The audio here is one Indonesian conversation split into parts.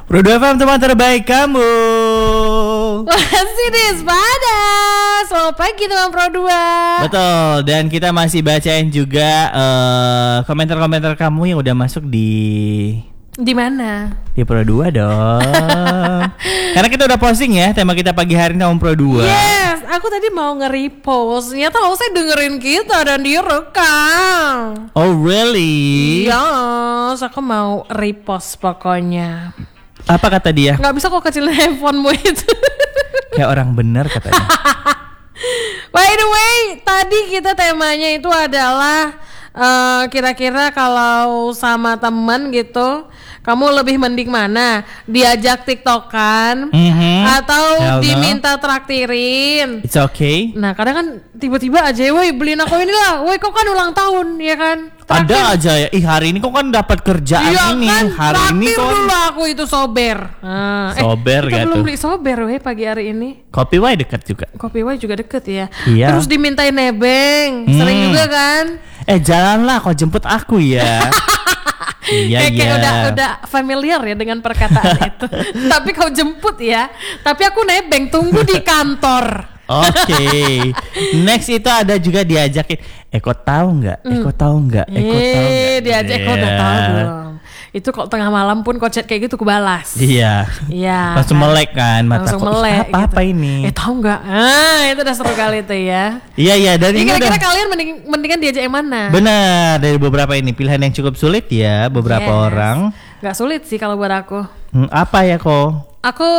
Pro 2 FM teman terbaik kamu. Masih di Sepada. Selamat pagi teman Pro 2. Betul, dan kita masih bacain juga komentar-komentar kamu yang udah masuk Di mana? Di Pro 2 dong. Karena kita udah posting ya tema kita pagi hari ini sama Pro 2. Yes, aku tadi mau nge-repost. Ternyata saya dengerin kita dan direkam. Oh really? Yes, aku mau repost pokoknya. Apa kata dia? Gak bisa kok kecilin handphonemu itu. Kayak orang bener katanya. By the way, tadi kita temanya itu adalah kira-kira kalau sama teman gitu, kamu lebih mending mana? Diajak TikTokan atau diminta traktirin? It's okay. Nah kadang kan tiba-tiba aja, woi beliin aku ini lah, woi kok kan ulang tahun ya kan? Traktir. Ada aja ya, hari ini kok kan dapat kerjaan iya, ini kan? hari ini kok dulu aku itu sober. Sober kita gitu. belum beli sober weh pagi hari ini. Kopi Wai dekat juga. Kopi Wai juga deket ya. Iya. Terus dimintain nebeng, sering juga kan? Jalanlah kau jemput aku ya. Iya, kayak udah familiar ya dengan perkataan itu. Tapi kau jemput ya. Tapi aku nebeng, tunggu di kantor. Oke. Next itu ada juga diajakin. Kau tahu nggak? Kau tahu nggak? Diajak kau udah tahu belum? Itu kok tengah malam pun kau chat kayak gitu aku balas. Iya. Iya. Langsung kan? melek kan mata. Langsung melek. Apa gitu. ini? Tahu nggak? Itu udah seru kali itu ya. Iya dan ini kira-kira kalian mendingan diajak yang mana? Benar, dari beberapa ini pilihan yang cukup sulit ya beberapa orang. Gak sulit sih kalau buat aku. Apa ya kok? Aku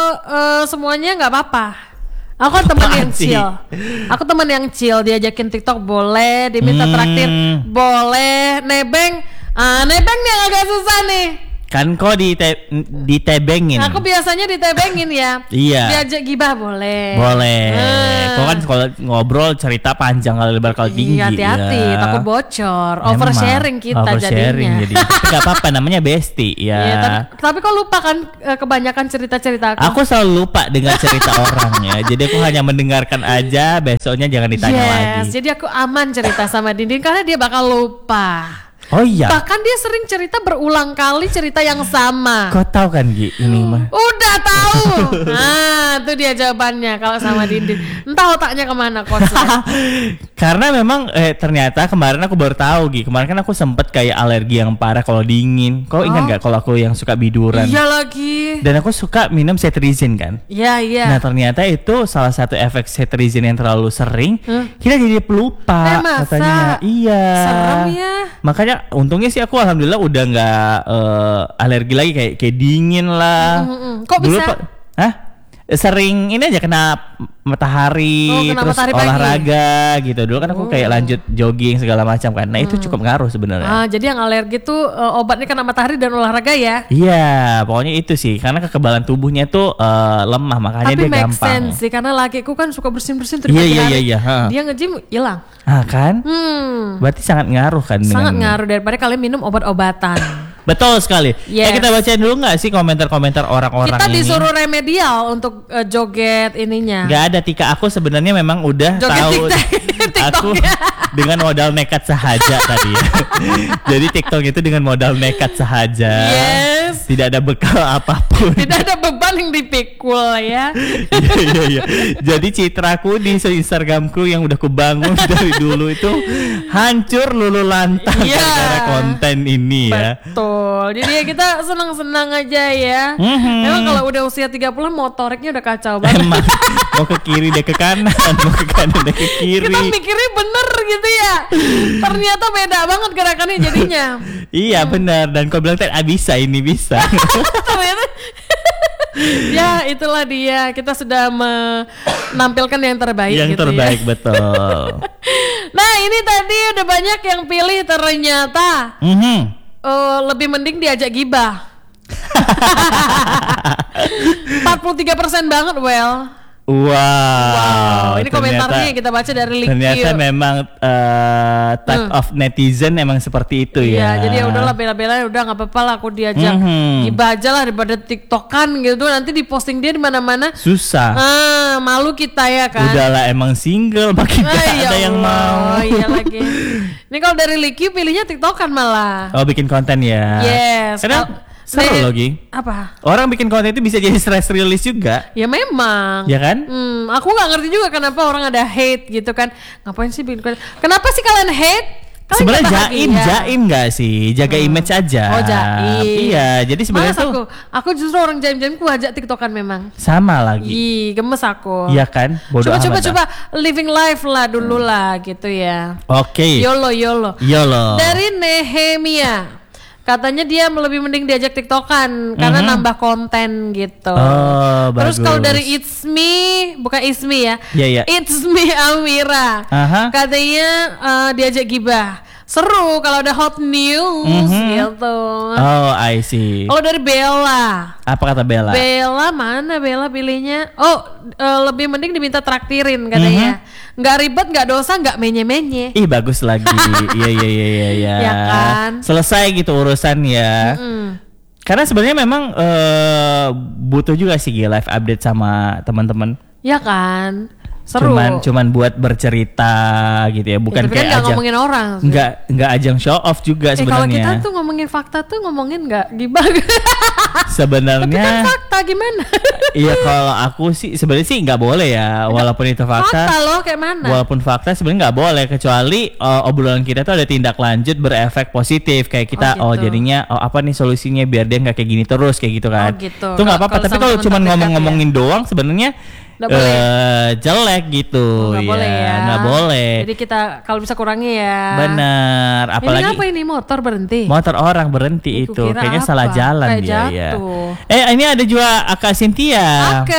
semuanya nggak apa-apa. Aku teman yang chill. Aku teman yang chill, diajakin TikTok boleh, diminta traktir boleh, nebeng. Nebeng nih yang agak susah nih. Kan kok ditebengin. Aku biasanya ditebengin ya. Iya. Diajak gibah boleh. Boleh. Kok kan kalau ngobrol cerita panjang kali lebar kali tinggi. Iya, hati-hati, ya. takut bocor. Oversharing kita oversharing jadinya. Gak apa-apa, namanya bestie ya. Iya, tapi kok lupa kan kebanyakan cerita-cerita aku. Aku selalu lupa dengan cerita orang ya. Jadi aku hanya mendengarkan aja, besoknya jangan ditanya lagi. Jadi aku aman cerita sama Dindin karena dia bakal lupa. Oh iya. Bahkan dia sering cerita berulang kali cerita yang sama. Kau tahu kan Gi, ini mah. Udah tahu. Itu dia jawabannya kalau sama Dindin. Entah otaknya kemana kosnya. Karena memang ternyata kemarin aku baru tahu Gi. Kemarin kan aku sempet kayak alergi yang parah kalau dingin. Kau ingat nggak kalau aku yang suka biduran? Iya lagi. Dan aku suka minum cetirizine kan. Iya. Nah ternyata itu salah satu efek cetirizine yang terlalu sering. Kita jadi pelupa katanya. Iya. Serem ya. Makanya untungnya sih aku alhamdulillah udah nggak alergi lagi kayak dingin lah. Kok dulu bisa? Sering ini aja kena matahari, kena terus matahari olahraga gitu. Dulu kan aku kayak lanjut jogging segala macam kan. Nah itu cukup ngaruh sebenarnya. Jadi yang alergi tuh obatnya kena matahari dan olahraga ya? Iya, pokoknya itu sih. Karena kekebalan tubuhnya tuh lemah, makanya tapi dia gampang. Tapi make sense sih, karena lakiku kan suka bersin-bersin terus Iya. Dia nge-gym hilang. Kan? Berarti sangat ngaruh kan? Sangat ngaruh daripada kalian minum obat-obatan. Betul sekali. Yes. Kita bacain dulu nggak sih komentar-komentar orang-orang kita ini? Kita disuruh remedial untuk joget ininya. Gak ada Tika, aku sebenarnya memang udah joget tahu TikTok aku dengan modal nekat sahaja tadi ya. Jadi TikTok itu dengan modal nekat sahaja. Yes. Tidak ada bekal apapun. Tidak ada beban yang dipikul ya. Iya. Jadi citraku di Instagramku yang udah kubangun dari dulu itu hancur lulu lantang gara-gara konten ini ya. Betul. Jadi ya kita senang-senang aja ya. Emang kalau udah usia 30 motoriknya udah kacau banget. Emang mau ke kiri deh ke kanan, mau ke kanan deh ke kiri. Kita mikirnya bener gitu ya. Ternyata beda banget gerakannya jadinya. Iya benar, dan kau bilang bisa ini bisa. Ternyata ya itulah dia, kita sudah menampilkan yang terbaik yang gitu terbaik ya. Betul. Nah ini tadi udah banyak yang pilih ternyata lebih mending diajak gibah. 43% banget Wow, ini komentarnya yang kita baca dari Link. Ternyata memang type of netizen emang seperti itu ya. Iya, jadi ya udahlah bela-bela udah nggak apa-apa lah aku diajak gibah aja lah daripada TikTokan gitu, nanti diposting dia di mana-mana. Susah. Malu kita ya kan. Udahlah emang single makin gak ada yang mau. Iya lagi. Ini kalau dari Liki pilihnya TikTokan malah. Oh bikin konten ya. Yes. Seru loh, Gi. Apa? Orang bikin konten itu bisa jadi stress release juga. Ya memang. Ya kan? Aku nggak ngerti juga kenapa orang ada hate gitu kan. Ngapain sih bikin konten? Kenapa sih kalian hate? Kalian Sebenarnya nggak jaim nggak sih? Jaga image aja. Oh, jaim. Iya, jadi sebenarnya Malas tuh aku justru orang jaim-jaim ku ajak TikTokan memang. sama lagi. Ih, gemes aku. Iya kan? Bodoh amat. Coba living life lah dulu lah gitu ya. Oke. YOLO. YOLO. Dari Nehemia. Katanya dia lebih mending diajak TikTokan karena nambah konten gitu. Oh, Terus bagus. kalau dari It's Me, bukan It's Me ya. Iya. It's Me Amira. Aha. Katanya diajak gibah. Seru kalau ada hot news gitu. Oh, I see. Kalau dari Bella. Apa kata Bella? Bella mana Bella pilihnya? Oh, lebih mending diminta traktirin katanya. Nggak ribet, nggak dosa, nggak menye-menye. Ih, bagus lagi. Iya. Ya kan? Selesai gitu urusan ya. Karena sebenarnya memang butuh juga sih live update sama teman-teman. Ya kan? Seru. Cuman buat bercerita gitu ya, bukan tapi kan kayak nggak ajang ngomongin orang. nggak ajang show off juga Kalau kita sebenarnya. tuh ngomongin fakta tuh ngomongin nggak gibah. Sebenarnya Tapi kan fakta gimana? iya, kalau aku sih sebenarnya sih nggak boleh ya, walaupun itu Fakta fakta. loh kayak mana? Walaupun fakta sebenarnya nggak boleh, kecuali obrolan kita tuh ada tindak lanjut berefek positif, kayak kita gitu. jadinya apa nih solusinya biar dia nggak kayak gini terus kayak gitu kan. Oh, gitu. Itu nggak apa-apa. Kalau Tapi sama kalau teman cuma terdekat ngomong-ngomongin doang sebenarnya Nggak boleh. jelek gitu. Nggak boleh ya. Nggak boleh. Jadi kita kalau bisa kurangi ya. Benar. Apalagi Ini apa ini motor berhenti? motor orang berhenti Aku itu kira kayaknya apa? salah jalan Kayak dia ya. jatuh. Ini ada juga Kak Cynthia.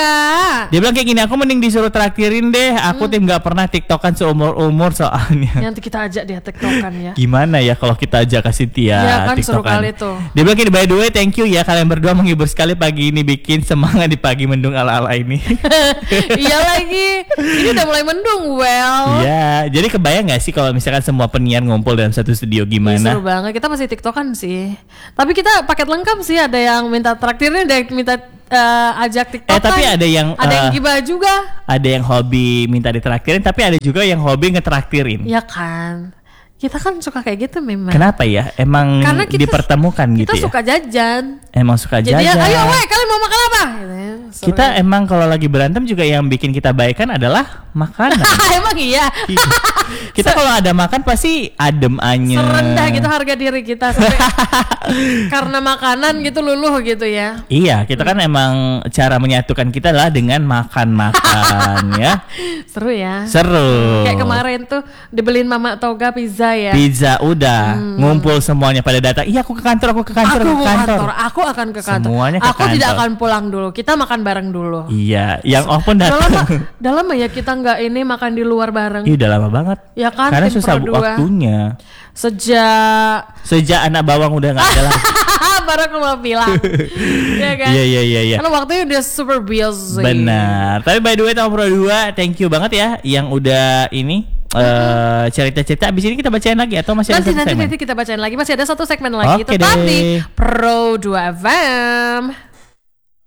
Kak. Dia bilang kayak gini, aku mending disuruh traktirin deh. Aku tim nggak pernah tiktokan seumur-umur soalnya. Nanti kita ajak dia TikTokan ya. Gimana ya kalau kita ajak Kak Cynthia Iya kan, seru tiktokan. kali tuh. Dia bilang gini, by the way thank you ya, kalian berdua menghibur sekali pagi ini, bikin semangat di pagi mendung ala-ala ini. Iya lagi. Ini udah mulai mendung, well. Iya, jadi kebayang nggak sih kalau misalkan semua penyiar ngumpul dalam satu studio Ih, gimana? seru banget. Kita masih TikTokan sih. Tapi kita paket lengkap sih. Ada yang minta traktirnya, ada yang minta ajak TikTokan. Tapi ada yang gibah juga. Ada yang hobi minta ditraktirin, tapi ada juga yang hobi ngetraktirin. Ya kan. Kita kan suka kayak gitu memang. Kenapa ya? Emang Karena kita dipertemukan gitu Kita ya? suka jajan. Emang suka Jadi jajan. ayo weh, kalian mau makan apa? Gitu ya. Seru Kita ya. emang kalau lagi berantem juga yang bikin kita baikan adalah makanan. Emang iya. Iya. Kita kalau ada makan pasti adem anyem. Serendah gitu harga diri kita sampai karena makanan gitu luluh gitu ya. Iya, kita kan emang cara menyatukan kita adalah dengan makan-makan ya. Seru ya. Seru. Kayak kemarin tuh dibeliin Mama Toga pizza ya. Pizza udah ngumpul semuanya pada datang. Iya, aku ke kantor, aku ke kantor, Aku aku ke ke kantor. kantor, aku akan ke kantor. Semuanya ke Aku tidak kantor. akan pulang dulu. Kita makan bareng dulu. Iya, yang off pun Udah datang. lama, udah lama ya kita nggak ini makan di luar bareng. Ih, udah lama banget. Ya kan, Karena tim susah Pro 2. waktunya. Sejak anak bawang udah nggak ada lagi. Baru aku mau bilang. Ya kan? Iya. Karena waktunya udah super busy. Benar. Tapi by the way Tom Pro 2, thank you banget ya yang udah ini cerita-cerita. Abis ini kita bacain lagi atau masih ada satu segmen? Nanti kita bacain lagi. Masih ada satu segmen lagi. Oke Tetap deh. di Pro 2 FM.